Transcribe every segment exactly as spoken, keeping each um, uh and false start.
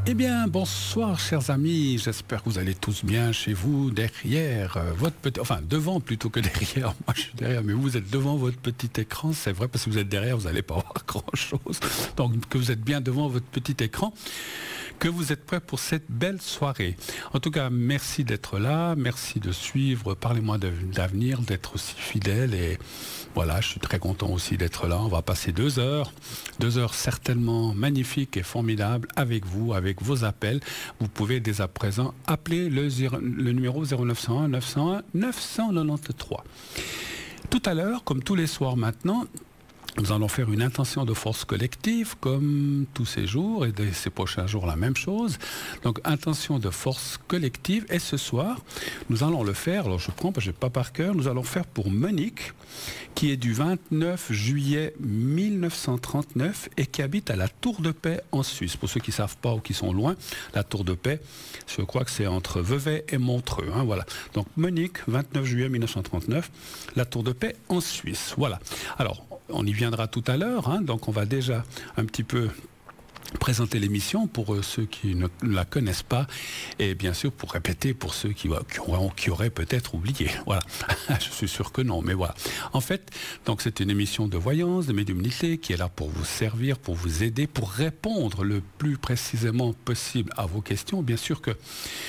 Eh bien, bonsoir chers amis, j'espère que vous allez tous bien chez vous, derrière euh, votre petit... Enfin, devant plutôt que derrière, moi je suis derrière, mais vous êtes devant votre petit écran, c'est vrai, parce que vous êtes derrière, vous n'allez pas voir grand-chose. Donc, que vous êtes bien devant votre petit écran, que vous êtes prêts pour cette belle soirée. En tout cas, merci d'être là, merci de suivre, parlez-moi d'avenir, d'être aussi fidèle, et voilà, je suis très content aussi d'être là. On va passer deux heures, deux heures certainement magnifiques et formidables avec vous, avec vos appels. Vous pouvez dès à présent appeler le, zéro, le numéro zéro neuf cent un neuf cent un neuf cent quatre-vingt-treize. Tout à l'heure, comme tous les soirs maintenant, nous allons faire une intention de force collective comme tous ces jours et de ces prochains jours la même chose. Donc intention de force collective, et ce soir nous allons le faire, alors je prends parce que je n'ai pas par cœur, nous allons faire pour Monique qui est du vingt-neuf juillet mille neuf cent trente-neuf et qui habite à la Tour de Paix en Suisse. Pour ceux qui ne savent pas ou qui sont loin, la Tour de Paix, je crois que c'est entre Vevey et Montreux. Hein, voilà. Donc Monique, vingt-neuf juillet mille neuf cent trente-neuf, la Tour de Paix en Suisse. Voilà. Alors, on y viendra tout à l'heure, hein, donc on va déjà un petit peu présenter l'émission pour euh, ceux qui ne la connaissent pas, et bien sûr pour répéter pour ceux qui, qui, auraient, qui auraient peut-être oublié. Voilà, je suis sûr que non, mais voilà. En fait, donc c'est une émission de voyance, de médiumnité qui est là pour vous servir, pour vous aider, pour répondre le plus précisément possible à vos questions. Bien sûr que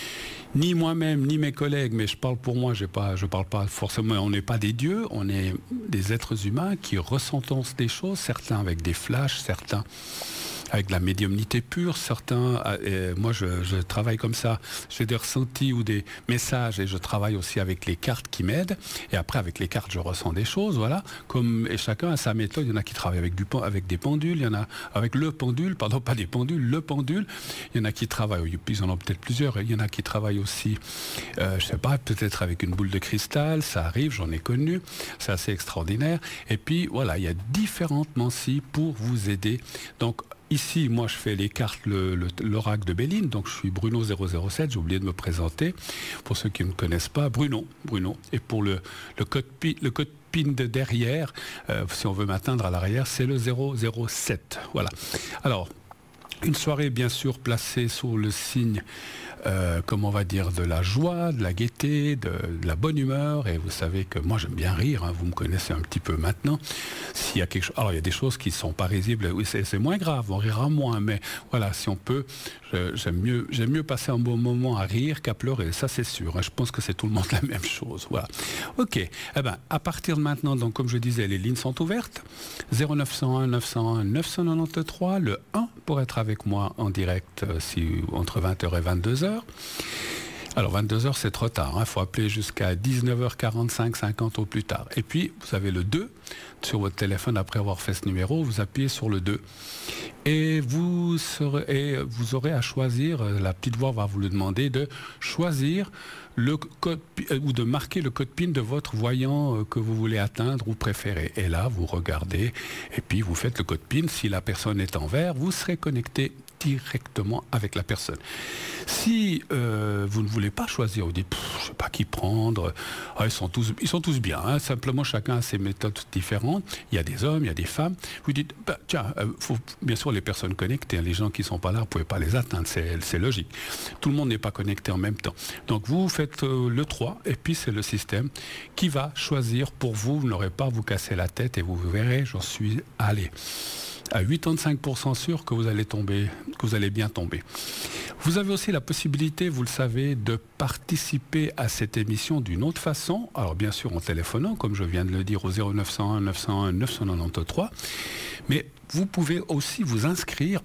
ni moi-même, ni mes collègues, mais je parle pour moi, je ne parle pas forcément, on n'est pas des dieux, on est des êtres humains qui ressentons des choses, certains avec des flashs, certains avec de la médiumnité pure, certains, et moi je, je travaille comme ça, j'ai des ressentis ou des messages, et je travaille aussi avec les cartes qui m'aident, et après avec les cartes je ressens des choses, voilà, comme, et chacun a sa méthode. Il y en a qui travaillent avec, du, avec des pendules, il y en a avec le pendule, pardon, pas des pendules, le pendule, il y en a qui travaillent, puis ils en ont peut-être plusieurs, il y en a qui travaillent aussi, euh, je sais pas, peut-être avec une boule de cristal, ça arrive, j'en ai connu, c'est assez extraordinaire, et puis voilà, il y a différentes mancies pour vous aider. Donc ici, moi, je fais les cartes, le, le, l'oracle de Béline, donc je suis Bruno zéro zéro sept, j'ai oublié de me présenter, pour ceux qui ne me connaissent pas, Bruno, Bruno, et pour le, le code PIN, le code PIN de derrière, euh, si on veut m'atteindre à l'arrière, c'est le zéro zéro sept, voilà. Alors, une soirée bien sûr placée sous le signe, euh, comment on va dire, de la joie, de la gaieté, de, de la bonne humeur. Et vous savez que moi j'aime bien rire, hein, vous me connaissez un petit peu maintenant. S'il y a quelque chose, alors il y a des choses qui ne sont pas risibles, oui, c'est, c'est moins grave, on rira moins, mais voilà, si on peut, je, j'aime mieux, j'aime mieux passer un bon moment à rire qu'à pleurer, ça c'est sûr. Hein, je pense que c'est tout le monde la même chose. Voilà. Ok. Eh ben, à partir de maintenant, donc comme je disais, les lignes sont ouvertes. zéro neuf cent un neuf cent un neuf cent quatre-vingt-treize, le un pour être avec moi en direct euh, si, entre vingt heures et vingt-deux heures. Alors vingt-deux heures c'est trop tard, il hein, faut appeler jusqu'à dix-neuf heures quarante-cinq, cinquante au plus tard. Et puis vous avez le deux sur votre téléphone après avoir fait ce numéro, vous appuyez sur le deux. Et vous, serez, et vous aurez à choisir, la petite voix va vous le demander, de choisir le code ou de marquer le code PIN de votre voyant que vous voulez atteindre ou préférer. Et là, vous regardez et puis vous faites le code PIN. Si la personne est en vert, vous serez connecté directement avec la personne. Si euh, vous ne voulez pas choisir, vous dites, je ne sais pas qui prendre, ah, ils, sont tous, ils sont tous bien, hein, simplement chacun a ses méthodes différentes, il y a des hommes, il y a des femmes, vous dites, bah, tiens, euh, faut, bien sûr les personnes connectées, hein, les gens qui ne sont pas là, vous ne pouvez pas les atteindre, c'est, c'est logique. Tout le monde n'est pas connecté en même temps. Donc vous faites euh, le trois, et puis c'est le système qui va choisir pour vous, vous n'aurez pas à vous casser la tête, et vous verrez, j'en suis allé à quatre-vingt-quinze pour cent sûr que vous allez tomber, que vous allez bien tomber. Vous avez aussi la possibilité, vous le savez, de participer à cette émission d'une autre façon. Alors bien sûr en téléphonant, comme je viens de le dire, au zéro neuf cent un neuf cent un neuf cent quatre-vingt-treize. Mais vous pouvez aussi vous inscrire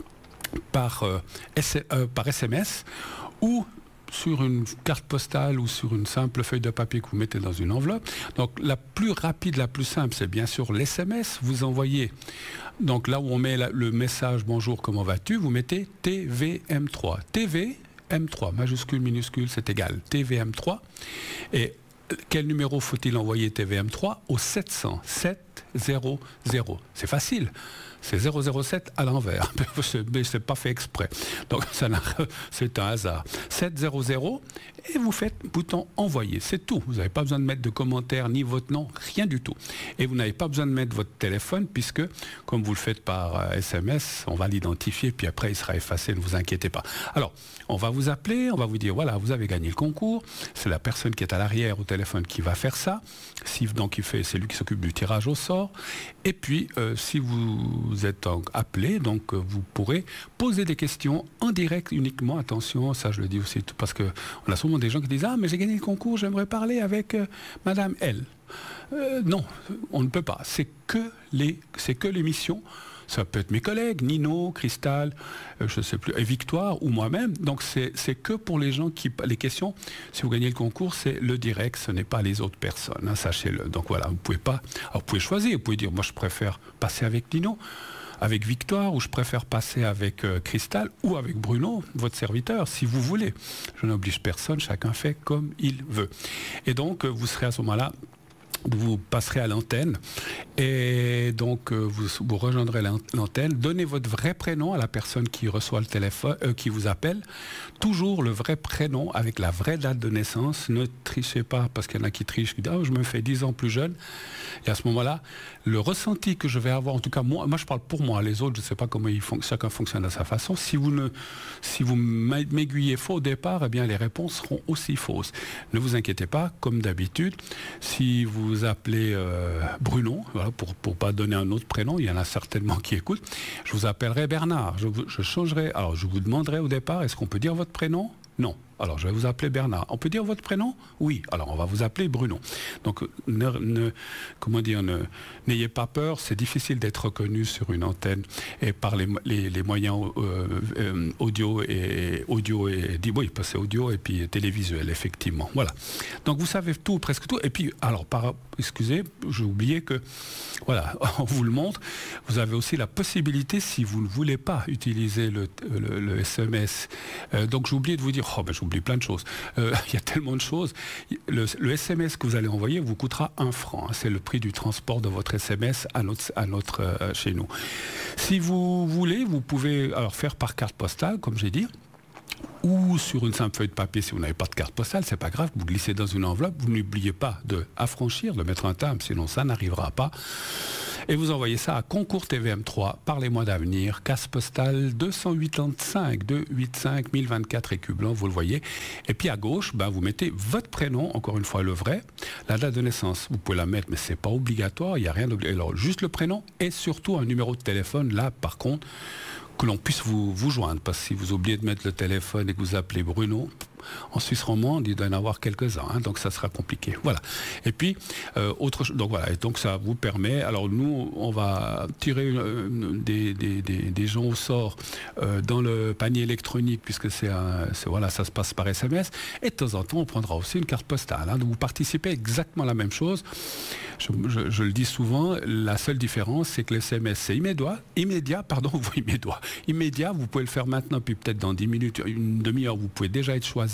par, euh, S- euh, par S M S ou sur une carte postale ou sur une simple feuille de papier que vous mettez dans une enveloppe. Donc la plus rapide, la plus simple, c'est bien sûr l'S M S. Vous envoyez, donc là où on met la, le message « Bonjour, comment vas-tu ?» vous mettez T V M trois. T V M trois, majuscule, minuscule, c'est égal. T V M trois. Et quel numéro faut-il envoyer T V M trois? Au sept cents, sept sept zéro zéro. C'est facile. C'est zéro zéro sept à l'envers, mais ce n'est pas fait exprès. Donc ça c'est un hasard. sept zéro zéro et vous faites bouton envoyer, c'est tout. Vous n'avez pas besoin de mettre de commentaires ni votre nom, rien du tout. Et vous n'avez pas besoin de mettre votre téléphone puisque, comme vous le faites par S M S, on va l'identifier puis après il sera effacé, ne vous inquiétez pas. Alors, on va vous appeler, on va vous dire voilà, vous avez gagné le concours, c'est la personne qui est à l'arrière au téléphone qui va faire ça. Si, donc il fait, c'est lui qui s'occupe du tirage au sort. Et puis, euh, si vous vous êtes appelé, donc vous pourrez poser des questions en direct uniquement. Attention, ça je le dis aussi parce que on a souvent des gens qui disent ah mais j'ai gagné le concours, j'aimerais parler avec euh, Madame L. Euh, non, on ne peut pas. C'est que les, c'est que l'émission. Ça peut être mes collègues, Nino, Cristal, euh, je ne sais plus, et Victoire ou moi-même. Donc c'est, c'est que pour les gens qui... Les questions, si vous gagnez le concours, c'est le direct, ce n'est pas les autres personnes, hein, sachez-le. Donc voilà, vous pouvez pas... Alors vous pouvez choisir, vous pouvez dire, moi je préfère passer avec Nino, avec Victoire, ou je préfère passer avec euh, Cristal, ou avec Bruno, votre serviteur, si vous voulez. Je n'oblige personne, chacun fait comme il veut. Et donc, euh, vous serez à ce moment-là... Vous passerez à l'antenne et donc euh, vous, vous rejoindrez l'antenne. Donnez votre vrai prénom à la personne qui reçoit le téléphone, euh, qui vous appelle. Toujours le vrai prénom avec la vraie date de naissance. Ne trichez pas parce qu'il y en a qui trichent, qui disent oh, je me fais dix ans plus jeune. Et à ce moment-là, le ressenti que je vais avoir, en tout cas moi, moi je parle pour moi, les autres je ne sais pas comment ils font, chacun fonctionne à sa façon. Si vous ne, si vous m'aiguillez faux au départ, eh bien les réponses seront aussi fausses. Ne vous inquiétez pas, comme d'habitude, si vous vous appelez euh, Bruno, voilà, pour ne pas donner un autre prénom, il y en a certainement qui écoutent, je vous appellerai Bernard, je, je changerai, alors je vous demanderai au départ, est-ce qu'on peut dire votre prénom ? Non. Alors, je vais vous appeler Bernard. On peut dire votre prénom ? Oui. Alors, on va vous appeler Bruno. Donc, ne, ne, comment dire, ne, n'ayez pas peur. C'est difficile d'être reconnu sur une antenne et par les, les, les moyens euh, euh, audio et audio et oui, c'est audio et puis télévisuel, effectivement. Voilà. Donc, vous savez tout, presque tout. Et puis, alors, par, excusez, j'ai oublié que, voilà, on vous le montre. Vous avez aussi la possibilité, si vous ne voulez pas utiliser le, le, le S M S. Euh, donc, j'ai oublié de vous dire. Oh, ben, j'oublie plein de choses. Euh, il y a tellement de choses. Le, le S M S que vous allez envoyer vous coûtera un franc. Hein. C'est le prix du transport de votre S M S à notre, à notre euh, chez nous. Si vous voulez, vous pouvez alors faire par carte postale, comme j'ai dit, ou sur une simple feuille de papier. Si vous n'avez pas de carte postale, c'est pas grave. Vous glissez dans une enveloppe. Vous n'oubliez pas de affranchir, de mettre un timbre, sinon ça n'arrivera pas. Et vous envoyez ça à Concours T V M trois, Parlez-moi d'avenir, case postale deux cent quatre-vingt-cinq, deux cent quatre-vingt-cinq, mille vingt-quatre écus blancs, vous le voyez. Et puis à gauche, ben, vous mettez votre prénom, encore une fois le vrai, la date de naissance. Vous pouvez la mettre, mais c'est pas obligatoire, il n'y a rien d'obligatoire. Alors juste le prénom et surtout un numéro de téléphone, là par contre, que l'on puisse vous, vous joindre. Parce que si vous oubliez de mettre le téléphone et que vous appelez Bruno, en Suisse romande, il doit y en avoir quelques-uns, hein, donc ça sera compliqué. Voilà. Et puis, euh, autre chose, donc voilà, et donc ça vous permet, alors nous, on va tirer euh, des, des, des, des gens au sort euh, dans le panier électronique, puisque c'est, un, c'est voilà, ça se passe par S M S, et de temps en temps, on prendra aussi une carte postale. Hein, donc vous participez exactement à la même chose. Je, je, je le dis souvent, la seule différence, c'est que le S M S, c'est immédiat, immédiat, pardon, vous, immédiat, immédiat, vous pouvez le faire maintenant, puis peut-être dans dix minutes, une demi-heure, vous pouvez déjà être choisi.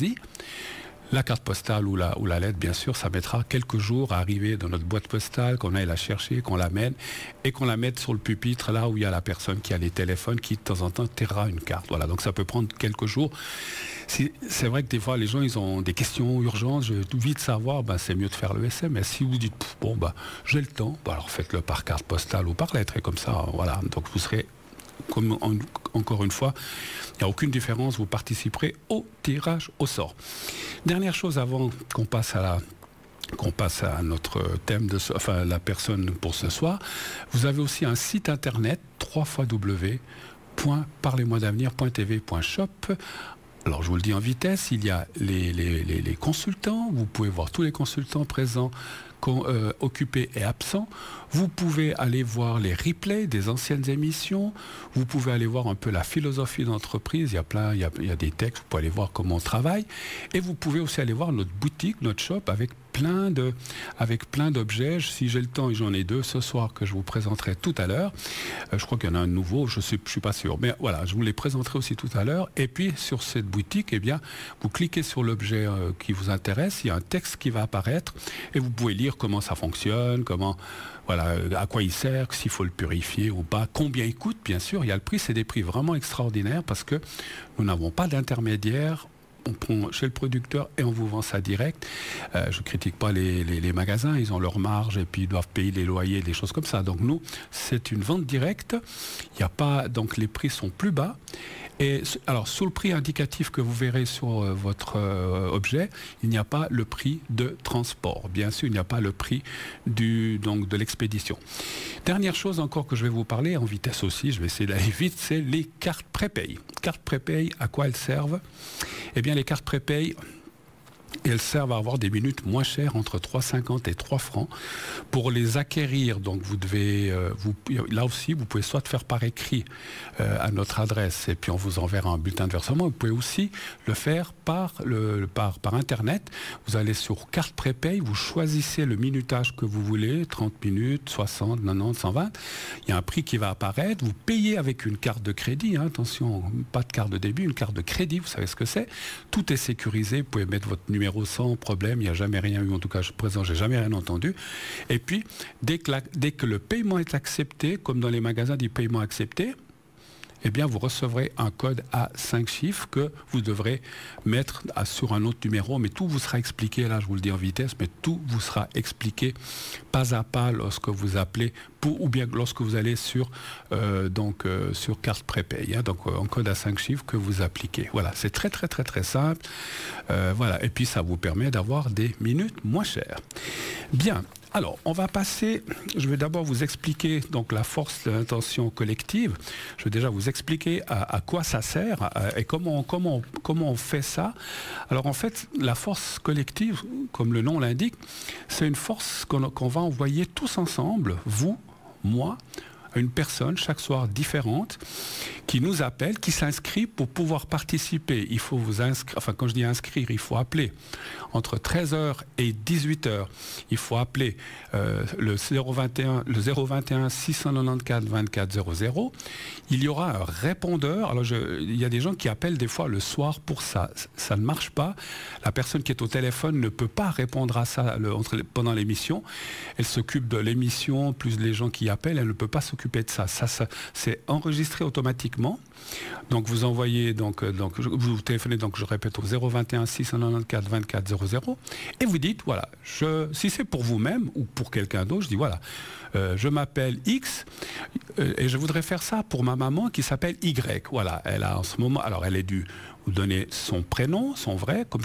La carte postale ou la, ou la lettre, bien sûr, ça mettra quelques jours à arriver dans notre boîte postale, qu'on aille la chercher, qu'on l'amène et qu'on la mette sur le pupitre, là où il y a la personne qui a les téléphones, qui de temps en temps tirera une carte. Voilà, donc ça peut prendre quelques jours. C'est, c'est vrai que des fois, les gens, ils ont des questions urgentes, je veux tout vite savoir, ben, c'est mieux de faire le S M S. Si vous dites, bon, ben, j'ai le temps, ben, alors faites-le par carte postale ou par lettre, et comme ça, voilà, donc vous serez... Comme en, encore une fois, il n'y a aucune différence, vous participerez au tirage au sort. Dernière chose avant qu'on passe à la, qu'on passe à notre thème, de, enfin la personne pour ce soir, vous avez aussi un site internet w w w point parlez moi d'avenir point t v point shop. Alors je vous le dis en vitesse, il y a les, les, les, les consultants, vous pouvez voir tous les consultants présents, Euh, occupés et absents. Vous pouvez aller voir les replays des anciennes émissions. Vous pouvez aller voir un peu la philosophie d'entreprise. Il y a plein, il y a, il y a des textes. Vous pouvez aller voir comment on travaille. Et vous pouvez aussi aller voir notre boutique, notre shop avec plein de, avec plein d'objets. Si j'ai le temps, et j'en ai deux ce soir que je vous présenterai tout à l'heure. Euh, je crois qu'il y en a un nouveau. Je ne suis pas sûr. Mais voilà, je vous les présenterai aussi tout à l'heure. Et puis sur cette boutique, eh bien, vous cliquez sur l'objet euh, qui vous intéresse. Il y a un texte qui va apparaître et vous pouvez lire dire comment ça fonctionne, comment, voilà, à quoi il sert, s'il faut le purifier ou pas, combien il coûte, bien sûr. Il y a le prix, c'est des prix vraiment extraordinaires parce que nous n'avons pas d'intermédiaire. On prend chez le producteur et on vous vend ça direct. Euh, je ne critique pas les, les, les magasins, ils ont leur marge et puis ils doivent payer les loyers, des choses comme ça. Donc nous, c'est une vente directe. Il y a pas, donc les prix sont plus bas. Et alors, sous le prix indicatif que vous verrez sur euh, votre euh, objet, il n'y a pas le prix de transport. Bien sûr, il n'y a pas le prix du, donc, de l'expédition. Dernière chose encore que je vais vous parler, en vitesse aussi, je vais essayer d'aller vite, c'est les cartes prépay. Cartes prépay, à quoi elles servent? Eh bien, les cartes prépay, elles servent à avoir des minutes moins chères, entre trois euros cinquante et trois francs. Pour les acquérir, donc vous devez, euh, vous, là aussi, vous pouvez soit faire par écrit euh, à notre adresse et puis on vous enverra un bulletin de versement. Vous pouvez aussi le faire par, le, par, par Internet. Vous allez sur carte prépay, vous choisissez le minutage que vous voulez, trente minutes, soixante, quatre-vingt-dix, cent vingt. Il y a un prix qui va apparaître. Vous payez avec une carte de crédit. Hein, attention, pas de carte de débit, une carte de crédit, vous savez ce que c'est. Tout est sécurisé. Vous pouvez mettre votre numéro sans problème, il n'y a jamais rien eu, en tout cas je présent, j'ai jamais rien entendu. Et puis, dès que, la, dès que le paiement est accepté, comme dans les magasins du paiement accepté, eh bien vous recevrez un code à cinq chiffres que vous devrez mettre à, sur un autre numéro, mais tout vous sera expliqué, là je vous le dis en vitesse, mais tout vous sera expliqué pas à pas lorsque vous appelez, pour, ou bien lorsque vous allez sur, euh, donc, euh, sur carte prépay, hein, donc euh, un code à cinq chiffres que vous appliquez. Voilà, c'est très très très très simple. Euh, voilà, et puis ça vous permet d'avoir des minutes moins chères. Bien. Alors, on va passer, je vais d'abord vous expliquer donc, la force de l'intention collective. Je vais déjà vous expliquer à, à quoi ça sert à, et comment, comment, comment on fait ça. Alors en fait, la force collective, comme le nom l'indique, c'est une force qu'on, qu'on va envoyer tous ensemble, vous, moi, une personne chaque soir différente qui nous appelle, qui s'inscrit pour pouvoir participer. Il faut vous inscrire, enfin quand je dis inscrire, il faut appeler entre treize heures et dix-huit heures. Il faut appeler euh, le zéro vingt et un, le zéro vingt et un six cent quatre-vingt-quatorze vingt-quatre zéro zéro. Il y aura un répondeur. Alors je, il y a des gens qui appellent des fois le soir pour ça. Ça ne marche pas. La personne qui est au téléphone ne peut pas répondre à ça le, entre, pendant l'émission. Elle s'occupe de l'émission, plus les gens qui appellent, elle ne peut pas s'occuper de ça. Ça, ça c'est enregistré automatiquement. Donc vous envoyez, donc, donc vous téléphonez, donc je répète, au zéro vingt et un six cent quatre-vingt-quatorze vingt-quatre zéro zéro et vous dites, voilà, je, si c'est pour vous-même ou pour quelqu'un d'autre, je dis, voilà, euh, je m'appelle X euh, et je voudrais faire ça pour ma maman qui s'appelle Y. Voilà, elle a en ce moment, alors elle est due vous donner son prénom, son vrai, comme